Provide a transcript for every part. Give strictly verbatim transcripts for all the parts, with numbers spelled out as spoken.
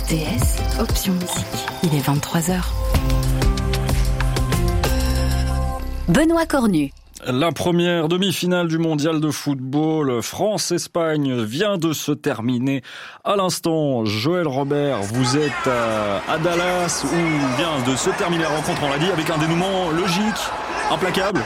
T S, option musique. Il est vingt-trois heures. Benoît Cornu. La première demi-finale du mondial de football France-Espagne vient de se terminer à l'instant. Joël Robert, vous êtes à Dallas où vient de se terminer la rencontre, on l'a dit, avec un dénouement logique, implacable.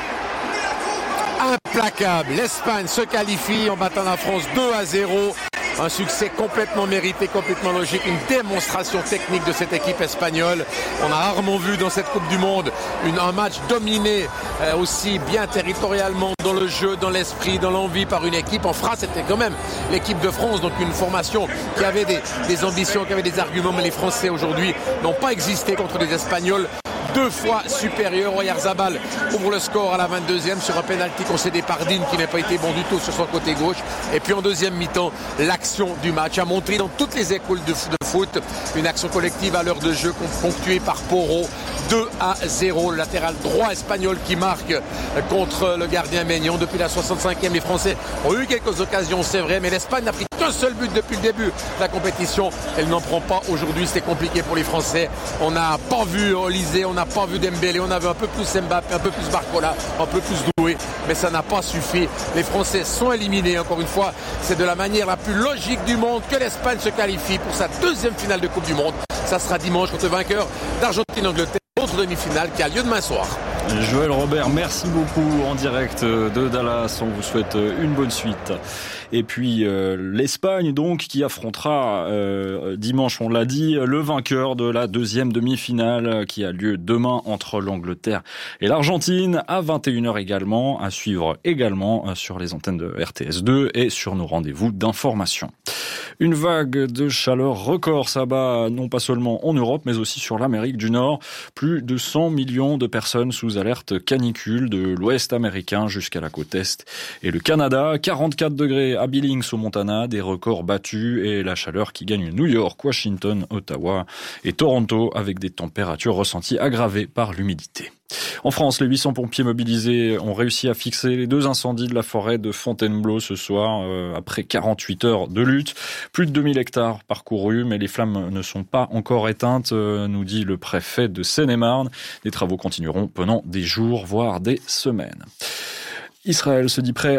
Implacable. L'Espagne se qualifie en battant la France deux à zéro. Un succès complètement mérité, complètement logique, une démonstration technique de cette équipe espagnole. On a rarement vu dans cette Coupe du Monde une, un match dominé euh, aussi bien territorialement dans le jeu, dans l'esprit, dans l'envie par une équipe. En France, c'était quand même l'équipe de France, donc une formation qui avait des, des ambitions, qui avait des arguments, mais les Français aujourd'hui n'ont pas existé contre les Espagnols. Deux fois supérieur. Oyarzabal ouvre le score à la vingt-deuxième sur un pénalty concédé par Dean qui n'a pas été bon du tout sur son côté gauche. Et puis en deuxième mi-temps, l'action du match a montré dans toutes les écoles de, de foot une action collective à l'heure de jeu ponctuée par Porro. deux à zéro, le latéral droit espagnol qui marque contre le gardien Maignan. Depuis la soixante-cinquième, les Français ont eu quelques occasions, c'est vrai, mais l'Espagne n'a pris qu'un seul but depuis le début de la compétition. Elle n'en prend pas aujourd'hui, c'est compliqué pour les Français. On n'a pas vu Olysée, on n'a pas vu Dembélé, on avait un peu plus Mbappé, un peu plus Barcola, un peu plus Doué, mais ça n'a pas suffi. Les Français sont éliminés, encore une fois, c'est de la manière la plus logique du monde que l'Espagne se qualifie pour sa deuxième finale de Coupe du Monde. Ça sera dimanche contre le vainqueur d'Argentine-Angleterre. Autre demi-finale qui a lieu demain soir. Joël Robert, merci beaucoup en direct de Dallas. On vous souhaite une bonne suite. Et puis euh, l'Espagne donc qui affrontera euh, dimanche, on l'a dit, le vainqueur de la deuxième demi-finale qui a lieu demain entre l'Angleterre et l'Argentine à vingt et une heures également, à suivre également sur les antennes de R T S deux et sur nos rendez-vous d'information. Une vague de chaleur record s'abat non pas seulement en Europe mais aussi sur l'Amérique du Nord. Plus de cent millions de personnes sous alerte canicule de l'ouest américain jusqu'à la côte est et le Canada. quarante-quatre degrés à Billings au Montana, des records battus et la chaleur qui gagne New York, Washington, Ottawa et Toronto avec des températures ressenties aggravées par l'humidité. En France, les huit cents pompiers mobilisés ont réussi à fixer les deux incendies de la forêt de Fontainebleau ce soir, euh, après quarante-huit heures de lutte. Plus de deux mille hectares parcourus, mais les flammes ne sont pas encore éteintes, euh, nous dit le préfet de Seine-et-Marne. Les travaux continueront pendant des jours, voire des semaines. Israël se dit prêt